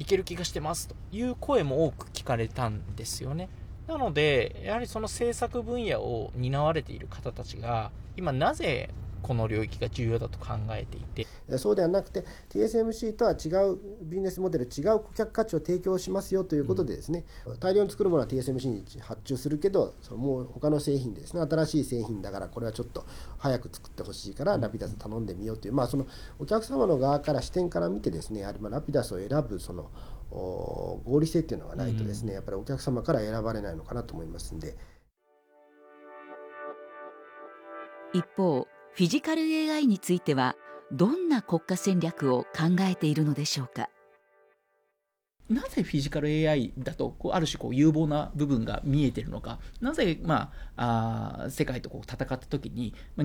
ける気がしてますという声も多く聞かれたんですよね。なので、やはりその政策分野を担われている方たちが、今なぜこの領域が重要だと考えていて、 そうではなくて TSMC とは違うビジネスモデル、違う顧客価値を提供しますよということでですね、大量に作るものは TSMC に発注するけど、もう他の製品でですね、新しい製品だからこれはちょっと早く作ってほしいからラピダス頼んでみようという、そのお客様の側から視点から見てですね、やはりラピダスを選ぶその合理性っていうのがないとですね、やっぱりお客様から選ばれないのかなと思いますんで。 一方、フィジカル AI についてはどんな国家戦略を考えているのでしょうか。 なぜフィジカル AI だとある種有望な部分が見えているのか、なぜ世界と戦った時に